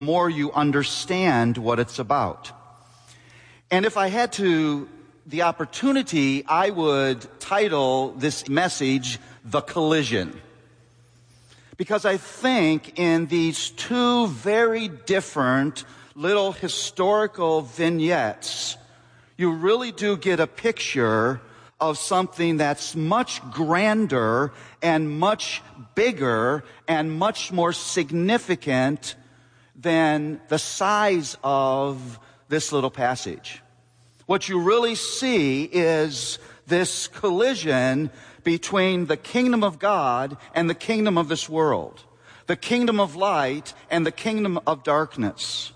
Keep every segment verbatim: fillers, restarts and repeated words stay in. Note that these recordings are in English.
more you understand what it's about. And if I had to, the opportunity, I would title this message, The Collision. Because I think in these two very different little historical vignettes, you really do get a picture of something that's much grander and much bigger and much more significant than the size of this little passage. What you really see is this collision between the kingdom of God and the kingdom of this world, the kingdom of light and the kingdom of darkness,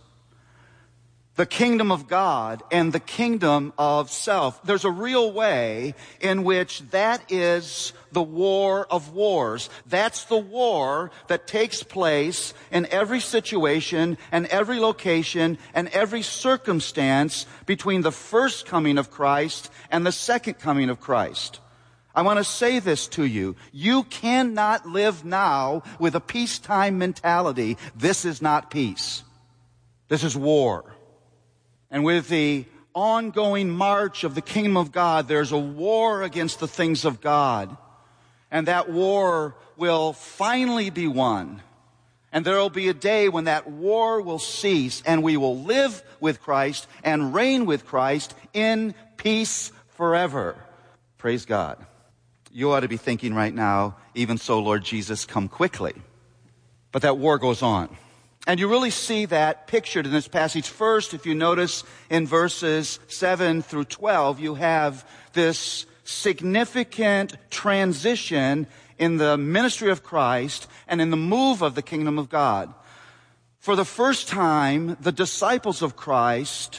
the kingdom of God and the kingdom of self. There's a real way in which that is the war of wars. That's the war that takes place in every situation and every location and every circumstance between the first coming of Christ and the second coming of Christ. I want to say this to you. You cannot live now with a peacetime mentality. This is not peace. This is war. And with the ongoing march of the kingdom of God, there's a war against the things of God. And that war will finally be won. And there will be a day when that war will cease and we will live with Christ and reign with Christ in peace forever. Praise God. You ought to be thinking right now, even so, Lord Jesus, come quickly. But that war goes on. And you really see that pictured in this passage. First, if you notice in verses seven through twelve, you have this significant transition in the ministry of Christ and in the move of the kingdom of God. For the first time, the disciples of Christ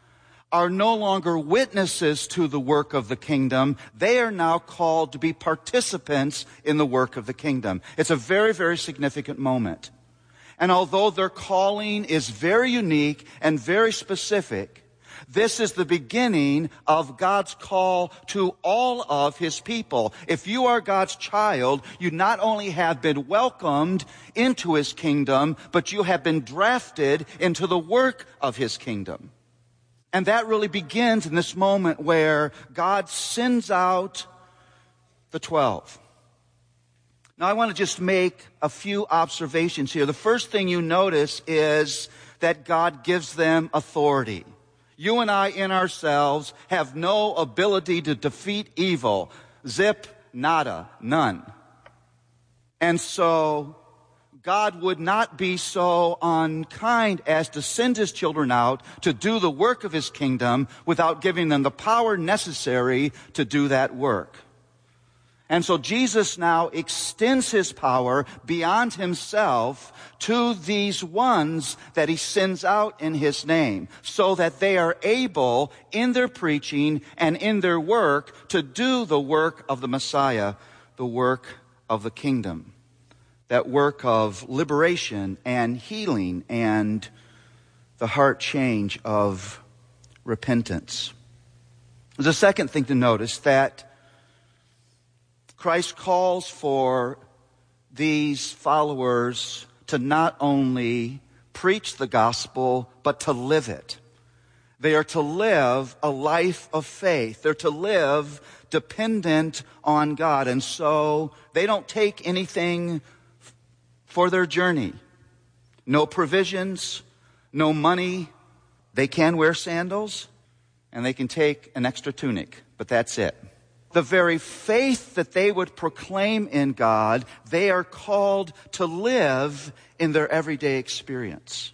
are no longer witnesses to the work of the kingdom. They are now called to be participants in the work of the kingdom. It's a very, very significant moment. And although their calling is very unique and very specific, this is the beginning of God's call to all of His people. If you are God's child, you not only have been welcomed into His kingdom, but you have been drafted into the work of His kingdom. And that really begins in this moment where God sends out the twelve. Now, I want to just make a few observations here. The first thing you notice is that God gives them authority. You and I in ourselves have no ability to defeat evil. Zip, nada, none. And so God would not be so unkind as to send His children out to do the work of His kingdom without giving them the power necessary to do that work. And so Jesus now extends His power beyond Himself to these ones that He sends out in His name, so that they are able in their preaching and in their work to do the work of the Messiah, the work of the kingdom, that work of liberation and healing and the heart change of repentance. There's a second thing to notice, that Christ calls for these followers to not only preach the gospel, but to live it. They are to live a life of faith. They're to live dependent on God. And so they don't take anything for their journey. No provisions, no money. They can wear sandals, and they can take an extra tunic, but that's it. The very faith that they would proclaim in God, they are called to live in their everyday experience.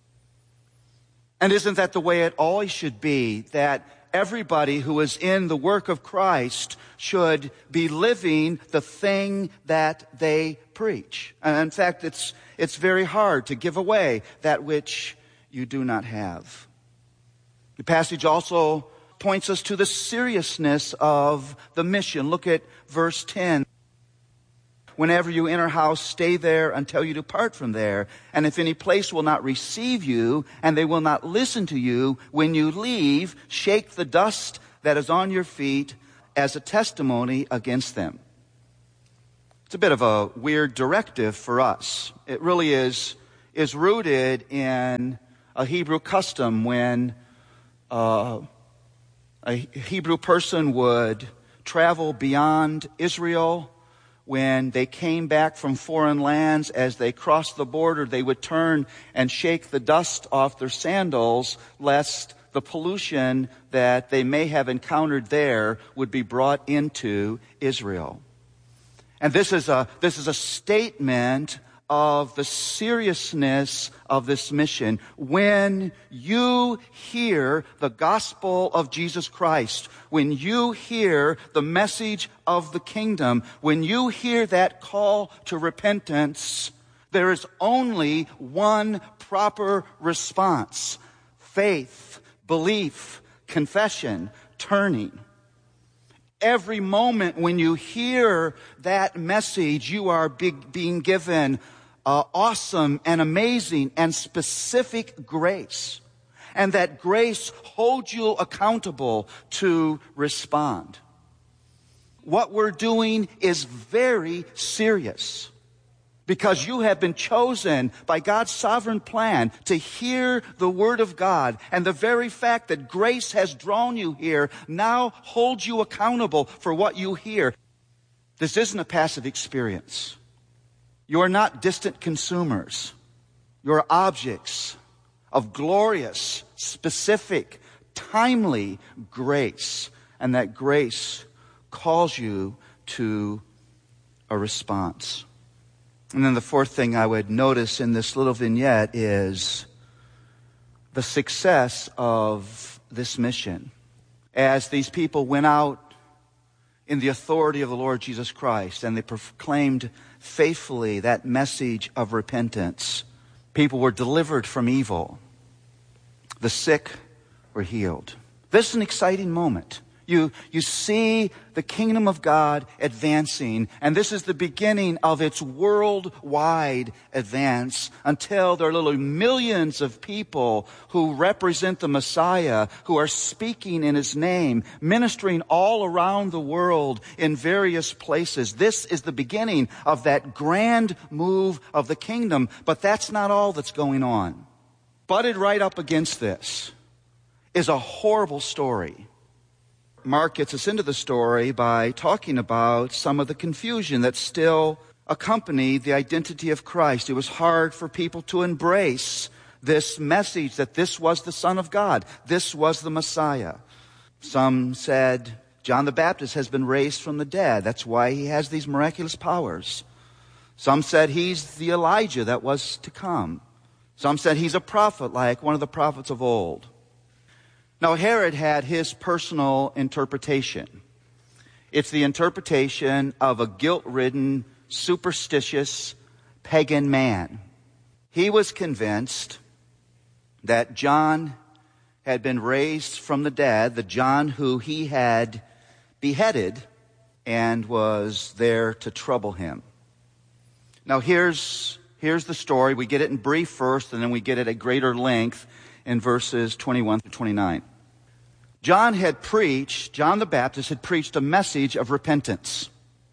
And isn't that the way it always should be, that everybody who is in the work of Christ should be living the thing that they preach? And in fact, it's, it's very hard to give away that which you do not have. The passage also points us to the seriousness of the mission. Look at verse ten. Whenever you enter a house, stay there until you depart from there. And if any place will not receive you, and they will not listen to you, when you leave, shake the dust that is on your feet as a testimony against them. It's a bit of a weird directive for us. It really is is rooted in a Hebrew custom when uh, a Hebrew person would travel beyond Israel. When they came back from foreign lands, as they crossed the border, they would turn and shake the dust off their sandals, lest the pollution that they may have encountered there would be brought into Israel. And this is a, this is a statement of the seriousness of this mission. When you hear the gospel of Jesus Christ, when you hear the message of the kingdom, when you hear that call to repentance, there is only one proper response: faith, belief, confession, turning. Every moment when you hear that message, you are big, being given uh, awesome and amazing and specific grace. And that grace holds you accountable to respond. What we're doing is very serious, because you have been chosen by God's sovereign plan to hear the word of God. And the very fact that grace has drawn you here now holds you accountable for what you hear. This isn't a passive experience. You are not distant consumers. You are objects of glorious, specific, timely grace. And that grace calls you to a response. And then the fourth thing I would notice in this little vignette is the success of this mission. As these people went out in the authority of the Lord Jesus Christ and they proclaimed faithfully that message of repentance, people were delivered from evil. The sick were healed. This is an exciting moment. You, you see the kingdom of God advancing, and this is the beginning of its worldwide advance until there are literally millions of people who represent the Messiah, who are speaking in His name, ministering all around the world in various places. This is the beginning of that grand move of the kingdom, but that's not all that's going on. Butted right up against this is a horrible story. Mark gets us into the story by talking about some of the confusion that still accompanied the identity of Christ. It was hard for people to embrace this message that this was the Son of God. This was the Messiah. Some said John the Baptist has been raised from the dead. That's why he has these miraculous powers. Some said he's the Elijah that was to come. Some said he's a prophet like one of the prophets of old. Now, Herod had his personal interpretation. It's the interpretation of a guilt-ridden, superstitious, pagan man. He was convinced that John had been raised from the dead, the John who he had beheaded, and was there to trouble him. Now, here's, here's the story. We get it in brief first, and then we get it at greater length in verses twenty-one through twenty-nine. John had preached, John the Baptist had preached a message of repentance.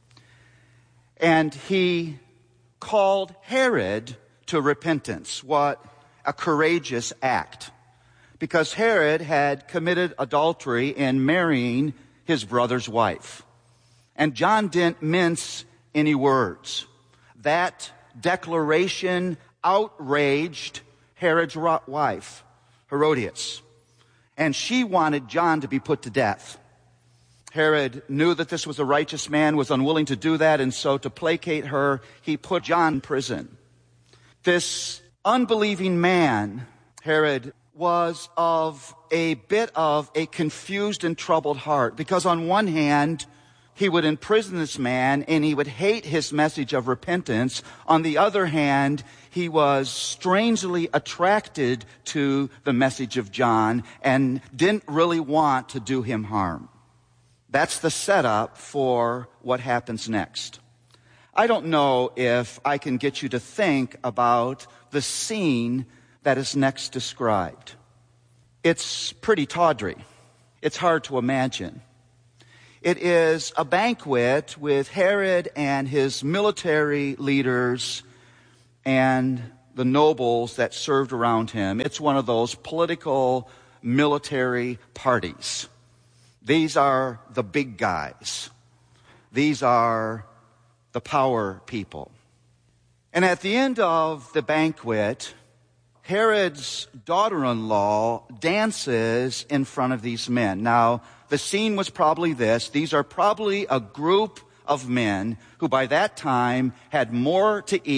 And he called Herod to repentance. What a courageous act. Because Herod had committed adultery in marrying his brother's wife. And John didn't mince any words. That declaration outraged Herod's wife, Herodias. And she wanted John to be put to death. Herod knew that this was a righteous man, was unwilling to do that, and so to placate her, he put John in prison. This unbelieving man, Herod, was of a bit of a confused and troubled heart, because on one hand, he would imprison this man and he would hate his message of repentance. On the other hand, he was strangely attracted to the message of John and didn't really want to do him harm. That's the setup for what happens next. I don't know if I can get you to think about the scene that is next described. It's pretty tawdry. It's hard to imagine. It is a banquet with Herod and his military leaders and the nobles that served around him. It's one of those political, military parties. These are the big guys. These are the power people. And at the end of the banquet, Herod's daughter-in-law dances in front of these men. Now, the scene was probably this. These are probably a group of men who by that time had more to eat